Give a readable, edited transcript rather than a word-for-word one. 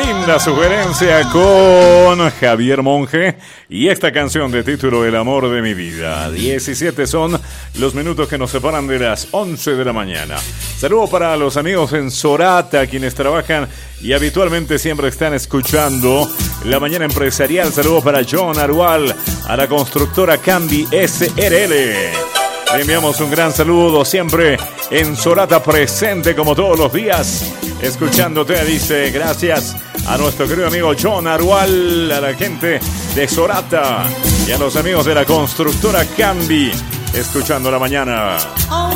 Linda sugerencia con Javier Monge y esta canción de título El amor de mi vida. 17 son los minutos que nos separan de las 11 de la mañana. Saludo para los amigos en Sorata, quienes trabajan y habitualmente siempre están escuchando La Mañana Empresarial. Saludo para John Arual, a la constructora Cambi SRL. Le enviamos un gran saludo, siempre en Sorata presente como todos los días, escuchándote. Dice gracias a nuestro querido amigo John Arual, a la gente de Sorata y a los amigos de la constructora Cambi, escuchando La Mañana.